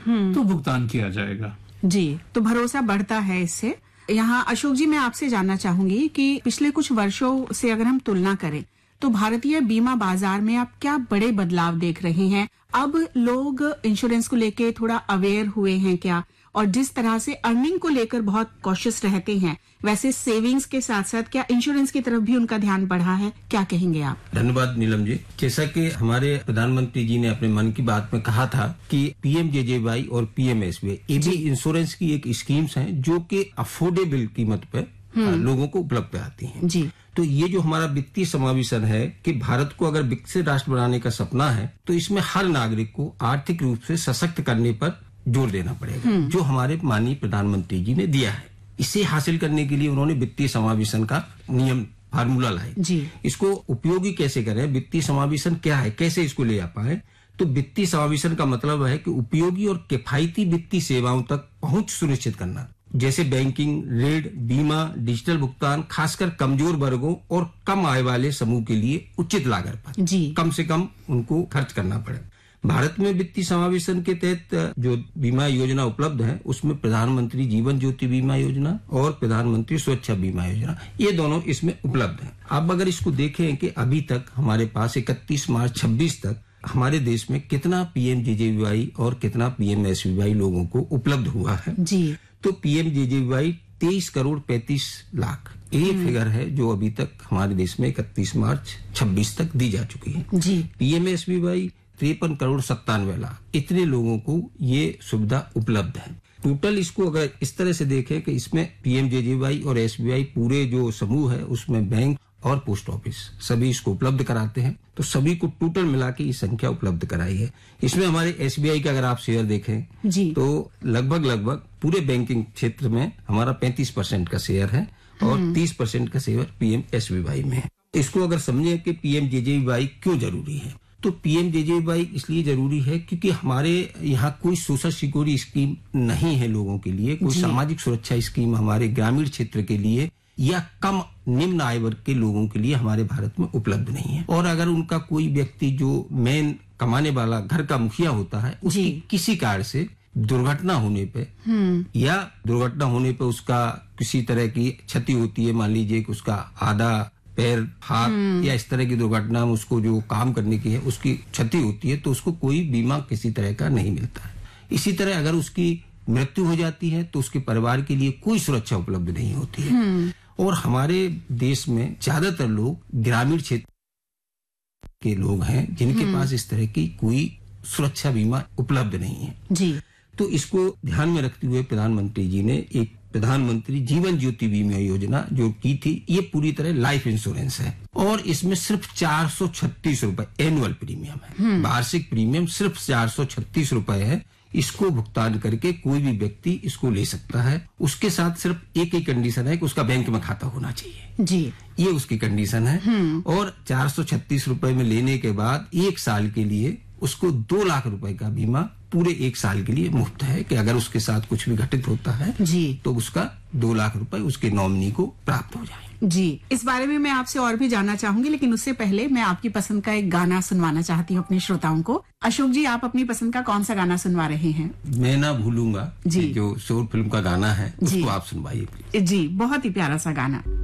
तो भुगतान किया जाएगा। जी, तो भरोसा बढ़ता है इससे। यहाँ अशोक जी, मैं आपसे जानना चाहूंगी कि पिछले कुछ वर्षों से अगर हम तुलना करें तो भारतीय बीमा बाजार में आप क्या बड़े बदलाव देख रहे हैं? अब लोग इंश्योरेंस को लेके थोड़ा अवेयर हुए हैं क्या? और जिस तरह से अर्निंग को लेकर बहुत कॉशियस रहते हैं, वैसे सेविंग्स के साथ साथ क्या इंश्योरेंस की तरफ भी उनका ध्यान बढ़ा है? क्या कहेंगे आप? धन्यवाद नीलम जी। जैसा कि हमारे प्रधानमंत्री जी ने अपने मन की बात में कहा था कि PMJJY और PMSBY ये भी इंश्योरेंस की एक स्कीम्स हैं जो कि अफोर्डेबल कीमत पे लोगों को उपलब्ध आती हैं। जी। तो ये जो हमारा वित्तीय समावेशन है कि भारत को अगर विकसित राष्ट्र बनाने का सपना है तो इसमें हर नागरिक को आर्थिक रूप से सशक्त करने पर जोर देना पड़ेगा, जो हमारे माननीय प्रधानमंत्री जी ने दिया है। इसे हासिल करने के लिए उन्होंने वित्तीय समावेशन का नियम फार्मूला लाए। जी। इसको उपयोगी कैसे करें, वित्तीय समावेशन क्या है, कैसे इसको ले आ पाए? तो वित्तीय समावेशन का मतलब है कि उपयोगी और किफायती वित्तीय सेवाओं तक पहुंच सुनिश्चित करना, जैसे बैंकिंग, ऋण, बीमा, डिजिटल भुगतान, खासकर कमजोर वर्गों और कम आय वाले समूह के लिए उचित लागत पर जी। कम से कम उनको खर्च करना पड़े। भारत में वित्तीय समावेशन के तहत जो बीमा योजना उपलब्ध है उसमें प्रधानमंत्री जीवन ज्योति बीमा योजना और प्रधानमंत्री सुरक्षा बीमा योजना, ये दोनों इसमें उपलब्ध हैं। अब अगर इसको देखें कि अभी तक हमारे पास 31 मार्च 26 तक हमारे देश में कितना PMJJY और कितना PMSBY लोगों को उपलब्ध हुआ है, जी। तो PMJJY 23 करोड़ 35 लाख ये फिगर है जो अभी तक हमारे देश में 31 मार्च 26 तक दी जा चुकी है। जी। PMSBY 53 करोड़ 97 लाख, इतने लोगों को ये सुविधा उपलब्ध है। टोटल इसको अगर इस तरह से देखें कि इसमें PMJJY और SBI पूरे जो समूह है उसमें बैंक और पोस्ट ऑफिस सभी इसको उपलब्ध कराते हैं, तो सभी को टोटल मिला के ये संख्या उपलब्ध कराई है। इसमें हमारे SBI का अगर आप शेयर देखें जी। तो लगभग पूरे बैंकिंग क्षेत्र में हमारा 35% का शेयर है और 30% का शेयर PMSBY में है। इसको अगर समझे कि PMJJY क्यों जरूरी है, तो PMJJY इसलिए जरूरी है क्योंकि हमारे यहाँ कोई सोशल सिक्योरिटी स्कीम नहीं है लोगों के लिए, कोई सामाजिक सुरक्षा स्कीम हमारे ग्रामीण क्षेत्र के लिए या कम निम्न आय वर्ग के लोगों के लिए हमारे भारत में उपलब्ध नहीं है। और अगर उनका कोई व्यक्ति जो मेन कमाने वाला घर का मुखिया होता है, उसकी किसी कारण से दुर्घटना होने पे या दुर्घटना होने पे उसका किसी तरह की क्षति होती है, मान लीजिए कि उसका आधा पैर, हाथ या इस तरह की दुर्घटना में उसको जो काम करने की है उसकी क्षति होती है, तो उसको कोई बीमा किसी तरह का नहीं मिलता है। इसी तरह अगर उसकी मृत्यु हो जाती है तो उसके परिवार के लिए कोई सुरक्षा उपलब्ध नहीं होती है। और हमारे देश में ज्यादातर लोग ग्रामीण क्षेत्र के लोग हैं जिनके पास इस तरह की कोई सुरक्षा बीमा उपलब्ध नहीं है। जी। तो इसको ध्यान में रखते हुए प्रधानमंत्री जी ने एक प्रधानमंत्री जीवन ज्योति बीमा योजना जो की थी, ये पूरी तरह लाइफ इंश्योरेंस है और इसमें सिर्फ 436 रुपए एनुअल प्रीमियम है। वार्षिक प्रीमियम सिर्फ 436 रुपए है। इसको भुगतान करके कोई भी व्यक्ति इसको ले सकता है। उसके साथ सिर्फ एक ही कंडीशन है कि उसका बैंक में खाता होना चाहिए। जी। ये उसकी कंडीशन है। और 436 रुपए में लेने के बाद 1 साल के लिए उसको 2 लाख रुपए का बीमा पूरे 1 साल के लिए मुफ्त है कि अगर उसके साथ कुछ भी घटित होता है जी, तो उसका 2 लाख रुपए उसके नॉमिनी को प्राप्त हो जाए। जी, इस बारे में मैं आपसे और भी जानना चाहूंगी, लेकिन उससे पहले मैं आपकी पसंद का एक गाना सुनवाना चाहती हूँ अपने श्रोताओं को। अशोक जी, आप अपनी पसंद का कौन सा गाना सुनवा रहे हैं? मैं ना भूलूंगा जी, जो शोर फिल्म का गाना है उसको आप सुनवाइए। जी, बहुत ही प्यारा सा गाना।